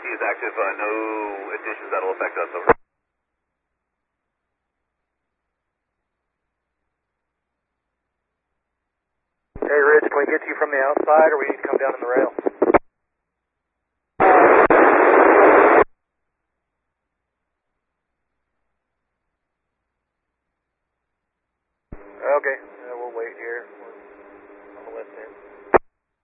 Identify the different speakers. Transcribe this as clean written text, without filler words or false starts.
Speaker 1: is active, no additions that will affect us. Over.
Speaker 2: Hey, Rich, can we get to you from the outside, or we need to come down in the rail? Okay, we'll wait here.